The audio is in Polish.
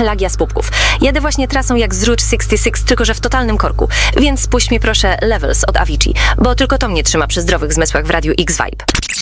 Pelagia z Pupków. Jadę właśnie trasą jak z Route 66, tylko że w totalnym korku. Więc spuść mi proszę Levels od Avicii, bo tylko to mnie trzyma przy zdrowych zmysłach w radiu X-Vibe.